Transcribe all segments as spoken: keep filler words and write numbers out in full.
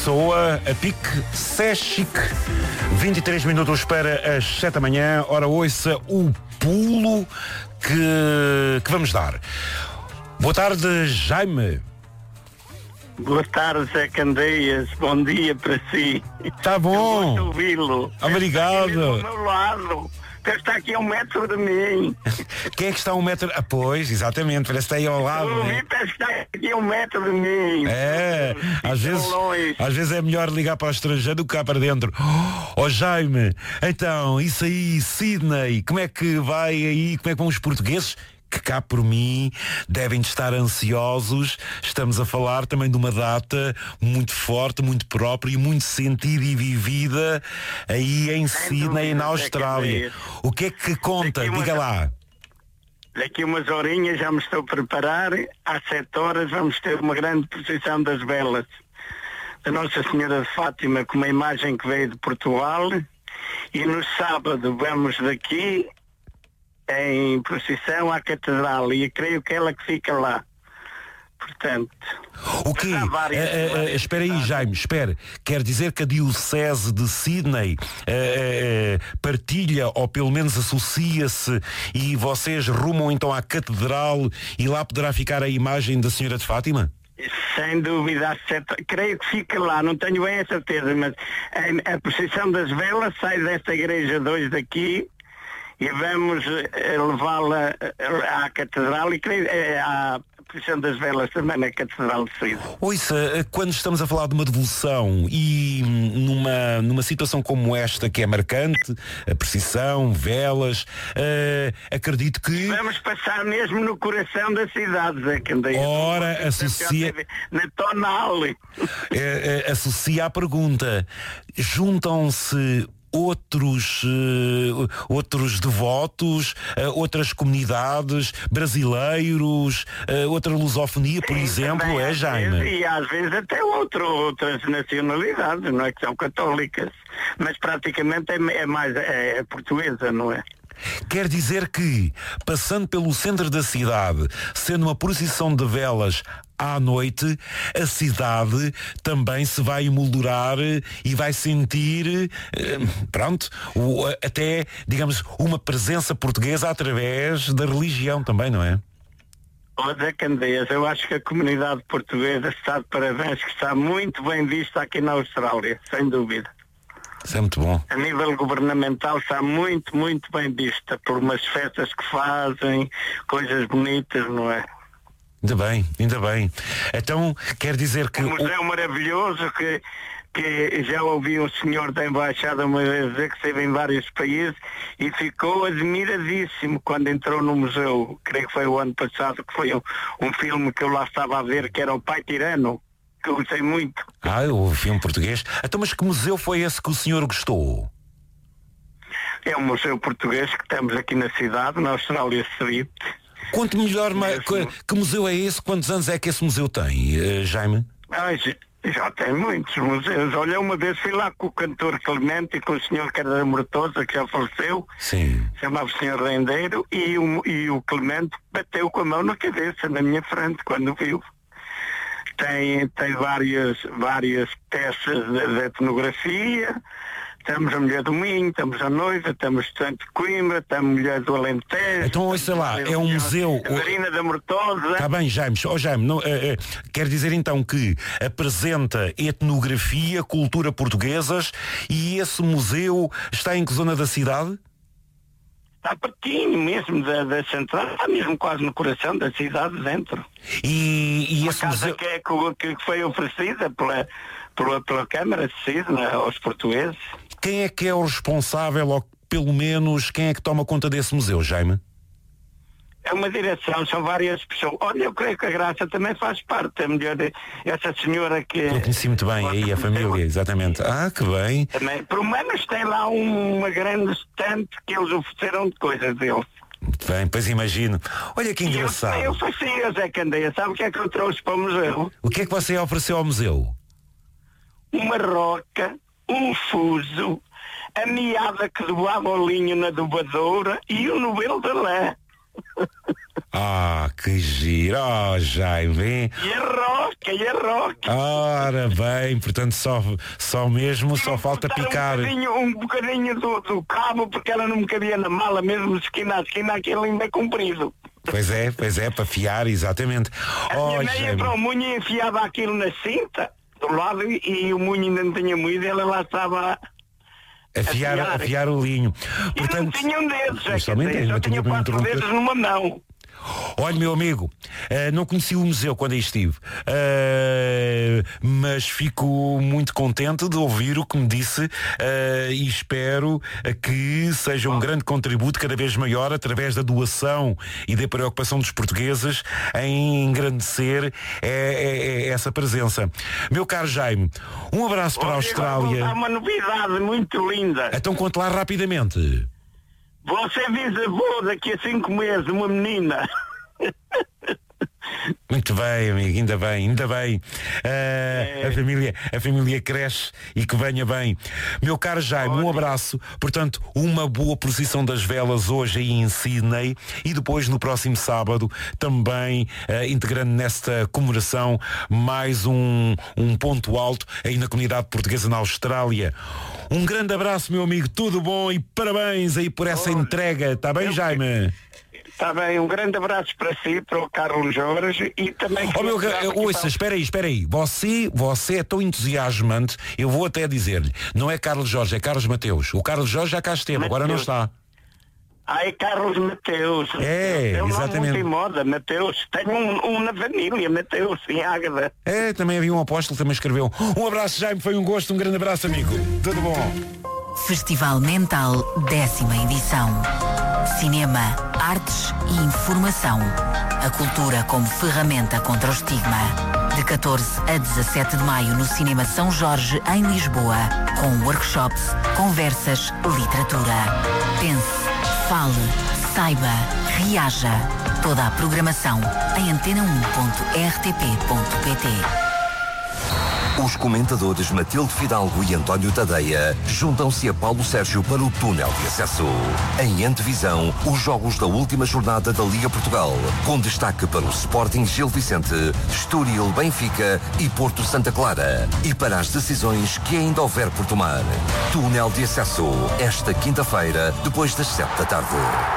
Pessoa, a pique, Seschique, vinte e três minutos para as sete da manhã. Ora, ouça o pulo que, que vamos dar. Boa tarde, Jaime. Boa tarde, Zé Candeias. Bom dia para si. Tá bom. Eu ouvi-lo. Obrigado. Está ao meu lado. Ele está aqui a um metro de mim. Quem é que está a um metro? Ah, pois, exatamente, parece que está aí ao lado. O Né? Vitor está aqui a um metro de mim. É, às vezes, às vezes é melhor ligar para o estrangeiro do que cá para dentro. Ó oh, Jaime, então, isso aí, Sydney, como é que vai aí, como é que vão os portugueses? Que cá por mim devem estar ansiosos. Estamos a falar também de uma data muito forte, muito própria e muito sentida e vivida aí em Sydney, na Austrália. O que é que conta? Diga lá. Daqui umas horinhas já me estou a preparar. Às sete horas vamos ter uma grande procissão das velas da Nossa Senhora de Fátima, com uma imagem que veio de Portugal. E no sábado vamos daqui em procissão à Catedral, e creio que ela que fica lá. Portanto, o quê? Uh, uh, uh, espera aí, Jaime, espera. Quer dizer que a Diocese de Sydney uh, uh, partilha, ou pelo menos associa-se, e vocês rumam então à Catedral e lá poderá ficar a imagem da Senhora de Fátima? Sem dúvida, creio que fica lá, não tenho bem a certeza, mas a, a procissão das velas sai desta igreja de hoje daqui, e vamos levá-la à Catedral, e creio à procissão das velas também na Catedral de Sydney. Ouça, quando estamos a falar de uma devolução e numa, numa situação como esta, que é marcante, a procissão, velas, uh, acredito que... Vamos passar mesmo no coração da cidade, Zé Candeias. Ora, associa... Na Tonal. Uh, uh, associa à pergunta, juntam-se outros uh, outros devotos, uh, outras comunidades, brasileiros, uh, outra lusofonia, por Sim, exemplo, é, Jaime? Vezes, e às vezes até outro, outras nacionalidades, não é, que são católicas, mas praticamente é, é mais é, é portuguesa, não é? Quer dizer que, passando pelo centro da cidade, sendo uma procissão de velas à noite, a cidade também se vai emoldurar e vai sentir, pronto, até, digamos, uma presença portuguesa através da religião também, não é? Olha, Candeias, eu acho que a comunidade portuguesa está de parabéns, que está muito bem vista aqui na Austrália, sem dúvida. Isso é muito bom. A nível governamental está muito, muito bem vista, por umas festas que fazem, coisas bonitas, não é? Ainda bem, ainda bem. Então, quer dizer que... Um museu maravilhoso que, que já ouvi um senhor da embaixada uma vez dizer que esteve em vários países e ficou admiradíssimo quando entrou no museu. Creio que foi o ano passado, que foi um, um filme que eu lá estava a ver, que era O Pai Tirano, que eu gostei muito. Ah, o filme português. Então, mas que museu foi esse que o senhor gostou? É um museu português que temos aqui na cidade, na Austrália Street. Conte melhor, mas, que, que museu é esse? Quantos anos é que esse museu tem, uh, Jaime? Ah, já, já tem muitos museus. Olha, uma vez fui lá com o cantor Clemente e com o senhor que era da Mortosa, que já faleceu. Sim. Chamava o senhor Rendeiro, e o, e o Clemente bateu com a mão na cabeça, na minha frente, quando viu. Tem, tem várias, várias peças de, de etnografia. Temos a Mulher do Minho, temos a Noiva, temos o Santo de Coimbra, temos a Mulher do Alentejo. Então, ouça lá, é um museu... A Marina da Mortosa. Está bem, Jaime. Oh, Jaime, não, uh, uh, quer dizer então que apresenta etnografia, cultura portuguesas, e esse museu está em que zona da cidade? Está pertinho mesmo da, da central, está mesmo quase no coração da cidade dentro. E, e Uma esse casa museu... que, é, que foi oferecida pela, pela, pela Câmara de Sydney aos portugueses. Quem é que é o responsável, ou pelo menos quem é que toma conta desse museu, Jaime? É uma direção, são várias pessoas. Olha, eu creio que a Graça também faz parte. A melhor de, essa senhora que... Eu conheci muito bem aí a família, exatamente. Ah, que bem. Também, pelo menos tem lá um, uma grande estante que eles ofereceram de coisas deles. Muito bem, pois imagino. Olha que engraçado. Eu, eu fui sim, eu Zé Candeia. Sabe o que é que eu trouxe para o museu? O que é que você ofereceu ao museu? Uma roca, um fuso, a meada que doava o linho na dobradora e o novelo de lã. Ah, que giro, oh, Jaime. E a roca, e a roca. Ora bem, portanto só, só mesmo, só falta picar. Um bocadinho, um bocadinho do, do cabo, porque ela não me cabia na mala, mesmo esquina a esquina, aquele ainda é comprido. Pois é, pois é, para fiar, exatamente. A oh, minha meia para o munho e enfiava aquilo na cinta, do lado, e, e o munho ainda não tinha moído, ela lá estava... Afiar, afiar. afiar o linho. Portanto, eu não tinha um dedo, já, só dizer, só tinha quatro dedos numa mão. Olha, meu amigo, uh, não conheci o museu quando aí estive, uh, mas fico muito contente de ouvir o que me disse uh, e espero que seja um grande contributo cada vez maior através da doação e da preocupação dos portugueses em engrandecer é, é, é essa presença. Meu caro Jaime, um abraço para a Austrália. Há uma novidade muito linda. Então conte lá rapidamente. Você diz avô daqui a cinco meses, uma menina. Muito bem, amigo, ainda bem, ainda bem. Uh, é. a, família, a família cresce e que venha bem. Meu caro Jaime, um abraço. Portanto, uma boa procissão das velas hoje aí em Sydney e depois no próximo sábado também uh, integrando nesta comemoração mais um, um ponto alto aí na comunidade portuguesa na Austrália. Um grande abraço, meu amigo, tudo bom e parabéns aí por essa oh, entrega. Está bem, Jaime? Está bem, um grande abraço para si, para o Carlos Jorge e também... Oh, meu, ouça, espera aí, espera aí. Você, você é tão entusiasmante, eu vou até dizer-lhe, não é Carlos Jorge, é Carlos Mateus. O Carlos Jorge já cá esteve, Mateus. Agora não está. Ah, é Carlos Mateus. É, é um exatamente. Muito em moda, Mateus. Tenho um, um na família, Mateus, em Águeda. É, também havia um apóstolo que também escreveu. Um abraço, Jaime, foi um gosto, um grande abraço, amigo. Tudo bom. Festival Mental, décima edição. Cinema, artes e informação. A cultura como ferramenta contra o estigma. De catorze a dezassete de maio no Cinema São Jorge, em Lisboa. Com workshops, conversas, literatura. Pense, fale, saiba, reaja. Toda a programação em antena um ponto r t p ponto p t. Os comentadores Matilde Fidalgo e António Tadeia juntam-se a Paulo Sérgio para o túnel de acesso. Em antevisão, os jogos da última jornada da Liga Portugal, com destaque para o Sporting Gil Vicente, Estoril Benfica e Porto Santa Clara. E para as decisões que ainda houver por tomar. Túnel de acesso, esta quinta-feira, depois das sete da tarde.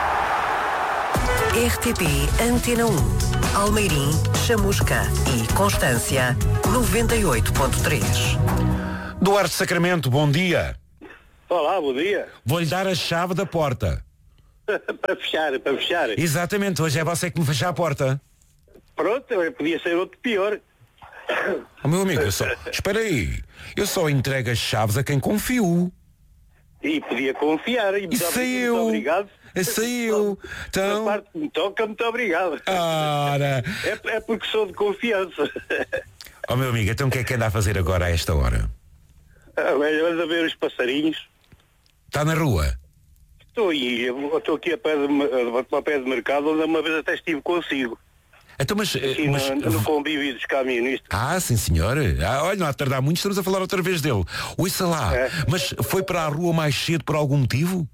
R T P Antena um, Almeirim, Chamusca e Constância, noventa e oito ponto três. Duarte Sacramento, bom dia. Olá, bom dia. Vou-lhe dar a chave da porta. Para fechar, para fechar. Exatamente, hoje é você que me fecha a porta. Pronto, podia ser outro pior. Oh, meu amigo, eu só... espera aí. Eu só entrego as chaves a quem confio. E podia confiar. E Isso saiu. Muito obrigado. Saiu. Então... A parte que me toca, muito obrigado. Ora. É, é porque sou de confiança. Oh, meu amigo, então o que é que anda a fazer agora a esta hora? Ah, bem, ando a ver os passarinhos. Está na rua? Estou aí, estou aqui a pé, de, a pé de mercado, onde uma vez até estive consigo. Então, mas, aqui mas... No, no convívio dos camionistas. Ah, sim senhor. Ah, olha, não há de tardar muito, estamos a falar outra vez dele. Ouça lá, é. Mas foi para a rua mais cedo por algum motivo?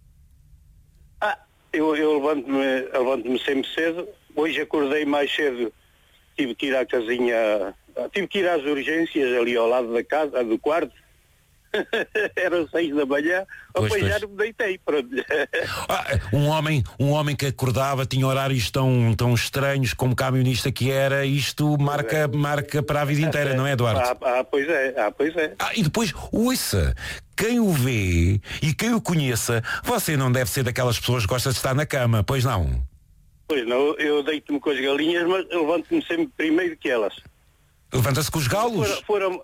Ah, eu, eu levanto-me levanto-me sempre cedo. Hoje acordei mais cedo, tive que ir à casinha, tive que ir às urgências ali ao lado da casa, do quarto. Eram seis da manhã, pois, depois pois. já não me deitei, pronto. Ah, um homem, um homem que acordava, tinha horários tão, tão estranhos como camionista que era, isto marca, é. marca para a vida inteira, não é, Eduardo? Ah, ah, pois é, ah, pois é. Ah, e depois, ouça, quem o vê e quem o conheça, você não deve ser daquelas pessoas que gostam de estar na cama, pois não? Pois não, eu deito-me com as galinhas, mas levanto-me sempre primeiro que elas. Levanta-se com os galos? Foram, foram...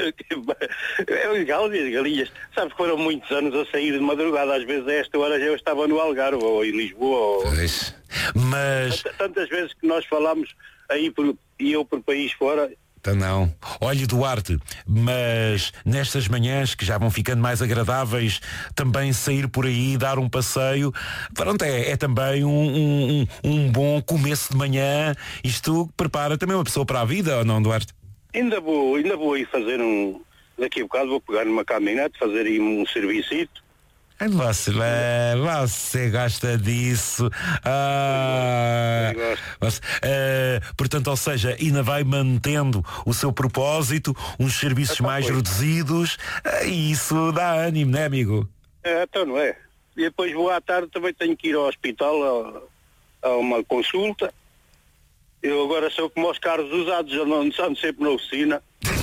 os galos e as galinhas. Sabes que foram muitos anos a sair de madrugada. Às vezes a esta hora já eu estava no Algarve ou em Lisboa. Ou... Pois. Mas... Tantas vezes que nós falamos aí por, e eu por país fora. Então não. Olha, Duarte, mas nestas manhãs que já vão ficando mais agradáveis, também sair por aí, dar um passeio, pronto, é, é também um, um, um bom começo de manhã. Isto prepara também uma pessoa para a vida, ou não, Duarte? Ainda vou, ainda vou aí fazer um... Daqui a bocado vou pegar numa caminhonete, fazer aí um servicito. Você, você gosta disso. Ah, você, uh, portanto, ou seja, ainda vai mantendo o seu propósito, uns serviços então, mais foi. reduzidos, uh, e isso dá ânimo, não é, amigo? É, então não é. E depois vou à tarde, também tenho que ir ao hospital a, a uma consulta. Eu agora sou como os carros usados, eu não ando sempre na oficina.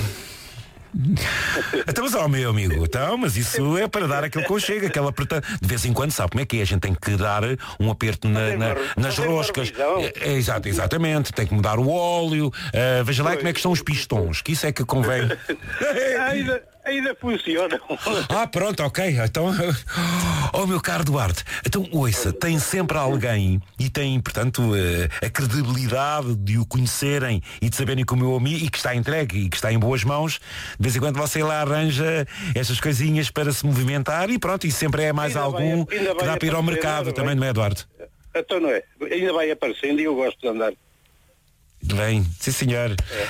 Então, mas ó, meu amigo, então, mas isso é para dar aquele conchego, aquela aperta. De vez em quando, sabe como é que é? A gente tem que dar um aperto na, na, nas roscas. É, é, exato, exatamente, tem que mudar o óleo. Uh, veja lá pois. Como é que estão os pistões, que isso é que convém. ainda, ainda funciona. Ah, pronto, ok. Então, oh meu caro Duarte, então ouça, tem sempre alguém e tem, portanto, a credibilidade de o conhecerem e de saberem como eu amigo e que está entregue e que está em boas mãos. De vez em quando você lá arranja estas coisinhas para se movimentar e pronto, e sempre é mais ainda algum vai, que dá para ir ao mercado não, também, não é, Eduardo? Então não é, ainda vai aparecendo e eu gosto de andar. Bem, sim senhor.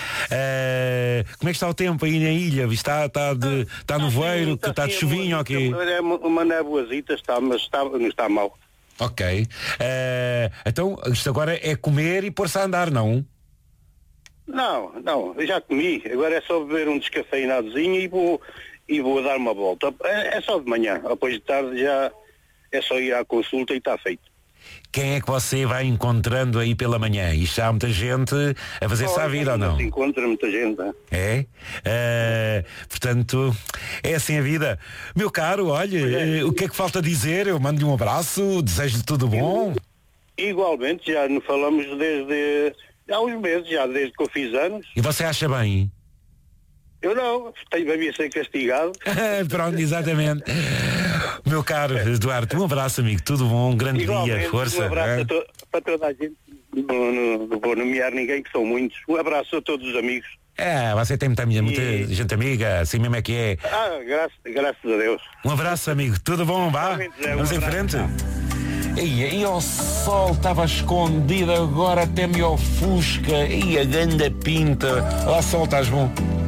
É. Uh, como é que está o tempo aí na ilha? Está, está, de, está no voeiro, está, está de chuvinho ou quê? É uma névoazita, está, mas está, não está mal. Ok. Uh, então, isto agora é comer e pôr-se a andar, não? Não, não, eu já comi. Agora é só beber um descafeinadozinho e vou, e vou dar uma volta. É, é só de manhã. Depois de tarde já é só ir à consulta e está feito. Quem é que você vai encontrando aí pela manhã? Isto há muita gente a fazer-se à vida ou não? Se encontra muita gente. É? é? Uh, portanto, é assim a vida. Meu caro, olha, é. o que é que falta dizer? Eu mando-lhe um abraço, desejo-lhe tudo bom. Igualmente, já nos falamos desde há uns meses, já desde que eu fiz anos. E você acha bem? Eu não, tenho para mim ser castigado. Pronto, exatamente. Meu caro Eduardo, um abraço, amigo, tudo bom, um grande igualmente, dia, força. Um abraço é? to- para toda a gente, não, não, não vou nomear ninguém, que são muitos. Um abraço a todos os amigos. É, você tem muita, muita e... gente amiga, assim mesmo é que é. Ah, graças, graças a Deus. Um abraço, amigo, tudo bom, vá? É, vamos um em frente. E, e o sol estava escondido, agora até me ofusca. E a ganda pinta. Lá sol, estás bom.